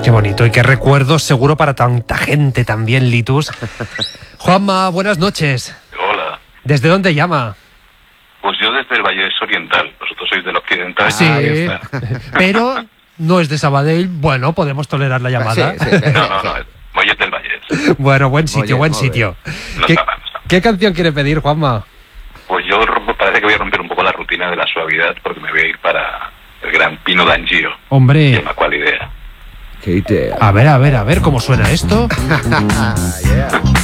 Qué bonito y qué recuerdos seguro para tanta gente también, Litus. Juanma, buenas noches. Hola. ¿Desde dónde llama? Pues yo desde el Vallés Oriental, vosotros sois del Occidental. Sí, pero no es de Sabadell. Bueno, podemos tolerar la llamada. Sí. No, Vallés del Vallés. Bueno, buen sitio. No está mal. ¿Qué canción quiere pedir, Juanma? Pues yo parece que voy a romper un poco la rutina de la suavidad porque me voy a ir para el gran Pino D'Angio. Hombre. ¿Cuál idea? Qué idea. A ver cómo suena esto. Yeah.